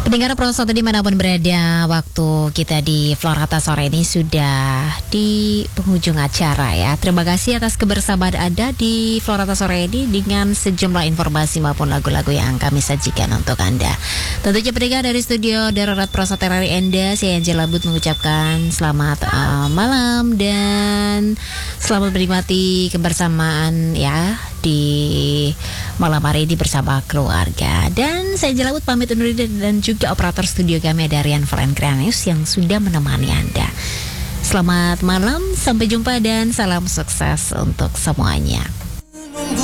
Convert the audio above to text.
Pendengar Proso dimanapun berada, waktu kita di Florata sore ini sudah di penghujung acara ya. Terima kasih atas kebersamaan Anda di Florata sore ini dengan sejumlah informasi maupun lagu-lagu yang kami sajikan untuk Anda. Tentunya pendengar dari studio Darurat Proso Terari Anda, saya Angela But mengucapkan selamat malam dan selamat menikmati kebersamaan ya di malam hari ini bersama keluarga. Dan saya Angela But pamit undur diri dan juga operator studio kami ada Rian Frenkreanius yang sudah menemani Anda. Selamat malam, sampai jumpa dan salam sukses untuk semuanya.